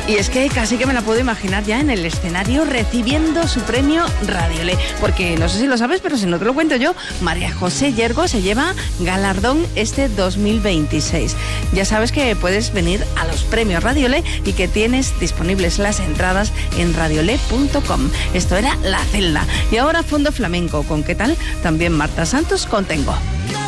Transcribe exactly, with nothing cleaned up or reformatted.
Y es que casi que me la puedo imaginar ya en el escenario recibiendo su premio Radiolé, porque no sé si lo sabes, pero si no te lo cuento yo, María José Yergo se lleva galardón este dos mil veintiséis. Ya sabes que puedes venir a los premios Radiolé y que tienes disponibles las entradas en radiolé punto com. Esto era La Celda. Y ahora Fondo Flamenco, ¿con qué tal? También Marta Santos con Tengo.